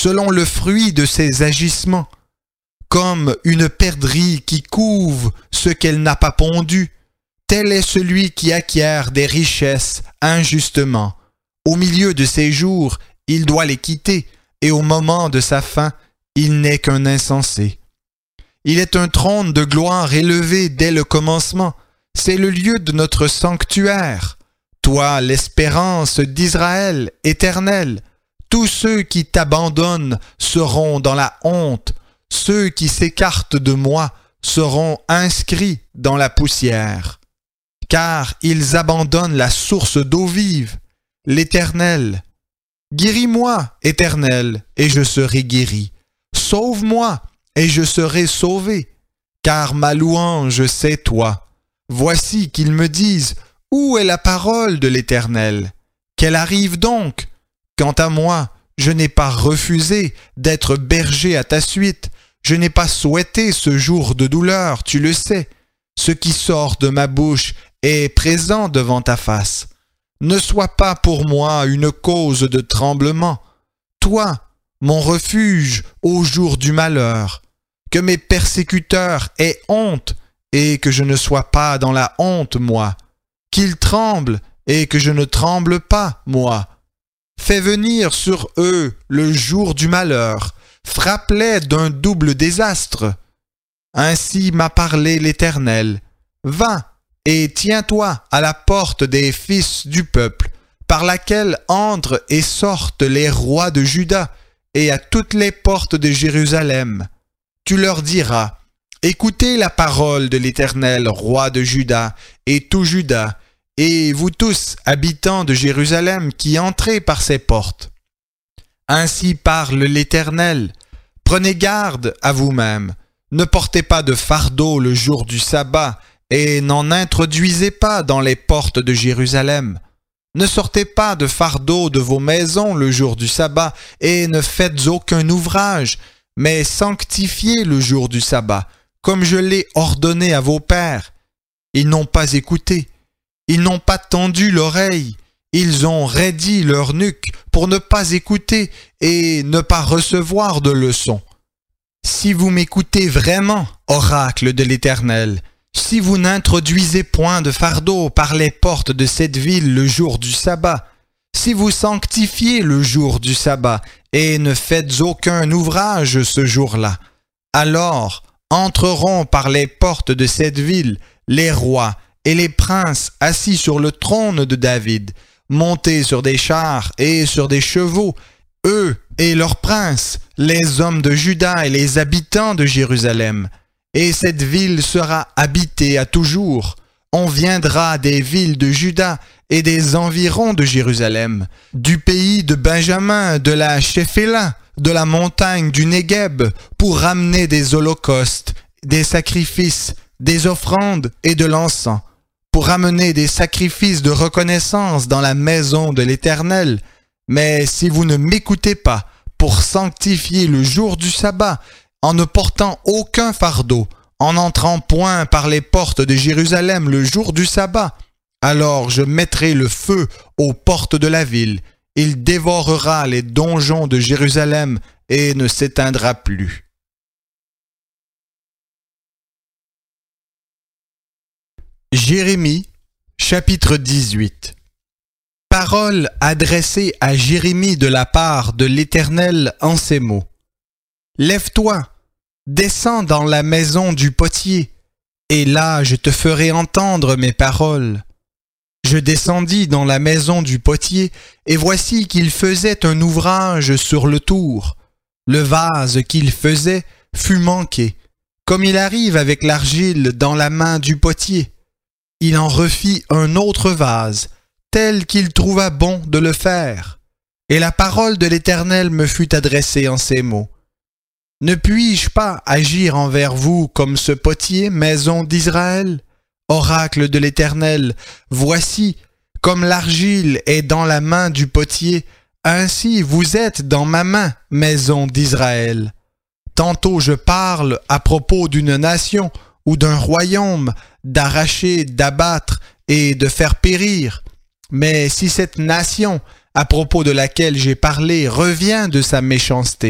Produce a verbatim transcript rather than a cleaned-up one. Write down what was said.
selon le fruit de ses agissements. Comme une perdrix qui couve ce qu'elle n'a pas pondu, tel est celui qui acquiert des richesses injustement. Au milieu de ses jours, il doit les quitter, et au moment de sa fin, il n'est qu'un insensé. Il est un trône de gloire élevé dès le commencement. C'est le lieu de notre sanctuaire. Toi, l'espérance d'Israël éternelle, tous ceux qui t'abandonnent seront dans la honte. Ceux qui s'écartent de moi seront inscrits dans la poussière. Car ils abandonnent la source d'eau vive, l'Éternel. Guéris-moi, Éternel, et je serai guéri. Sauve-moi, et je serai sauvé. Car ma louange, c'est toi. Voici qu'ils me disent, où est la parole de l'Éternel? Qu'elle arrive donc. Quant à moi, je n'ai pas refusé d'être berger à ta suite. Je n'ai pas souhaité ce jour de douleur, tu le sais. Ce qui sort de ma bouche est présent devant ta face. Ne sois pas pour moi une cause de tremblement. Toi, mon refuge au jour du malheur. Que mes persécuteurs aient honte et que je ne sois pas dans la honte, moi. Qu'ils tremblent et que je ne tremble pas, moi. Fais venir sur eux le jour du malheur. Frappe-les d'un double désastre. Ainsi m'a parlé l'Éternel. Va et tiens-toi à la porte des fils du peuple, par laquelle entrent et sortent les rois de Juda, et à toutes les portes de Jérusalem. Tu leur diras, écoutez la parole de l'Éternel, roi de Juda, et tout Juda, et vous tous, habitants de Jérusalem, qui entrez par ces portes. Ainsi parle l'Éternel. Prenez garde à vous-même. Ne portez pas de fardeau le jour du sabbat, et n'en introduisez pas dans les portes de Jérusalem. Ne sortez pas de fardeau de vos maisons le jour du sabbat, et ne faites aucun ouvrage, mais sanctifiez le jour du sabbat, comme je l'ai ordonné à vos pères. Ils n'ont pas écouté, ils n'ont pas tendu l'oreille, ils ont raidi leur nuque pour ne pas écouter et ne pas recevoir de leçons. Si vous m'écoutez vraiment, oracle de l'Éternel, si vous n'introduisez point de fardeau par les portes de cette ville le jour du sabbat, si vous sanctifiez le jour du sabbat et ne faites aucun ouvrage ce jour-là, alors entreront par les portes de cette ville les rois et les princes assis sur le trône de David, montés sur des chars et sur des chevaux, eux et leurs princes, les hommes de Juda et les habitants de Jérusalem. Et cette ville sera habitée à toujours. On viendra des villes de Juda et des environs de Jérusalem, du pays de Benjamin, de la Shéphéla, de la montagne du Négueb, pour ramener des holocaustes, des sacrifices, des offrandes et de l'encens, pour ramener des sacrifices de reconnaissance dans la maison de l'Éternel. Mais si vous ne m'écoutez pas pour sanctifier le jour du sabbat, en ne portant aucun fardeau, en n'entrant point par les portes de Jérusalem le jour du sabbat, alors je mettrai le feu aux portes de la ville. Il dévorera les donjons de Jérusalem et ne s'éteindra plus. Jérémie, chapitre dix-huit. Parole adressée à Jérémie de la part de l'Éternel en ces mots. Lève-toi, descends dans la maison du potier, et là je te ferai entendre mes paroles. Je descendis dans la maison du potier, et voici qu'il faisait un ouvrage sur le tour. Le vase qu'il faisait fut manqué, comme il arrive avec l'argile dans la main du potier. Il en refit un autre vase, tel qu'il trouva bon de le faire. Et la parole de l'Éternel me fut adressée en ces mots. Ne puis-je pas agir envers vous comme ce potier, maison d'Israël? Oracle de l'Éternel, voici, comme l'argile est dans la main du potier, ainsi vous êtes dans ma main, maison d'Israël. Tantôt je parle à propos d'une nation ou d'un royaume, d'arracher, d'abattre et de faire périr. Mais si cette nation, à propos de laquelle j'ai parlé, revient de sa méchanceté,